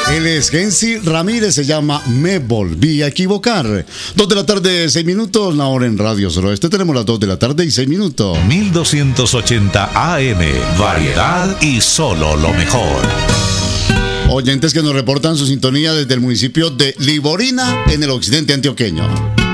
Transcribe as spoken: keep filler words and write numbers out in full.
Él es Gensi Ramírez, se llama Me Volví a Equivocar. Dos de la tarde, seis minutos, la hora en Radio Suroeste. Tenemos las dos de la tarde y seis minutos. mil doscientos ochenta A M, variedad y solo lo mejor. Oyentes que nos reportan su sintonía desde el municipio de Liborina, en el occidente antioqueño.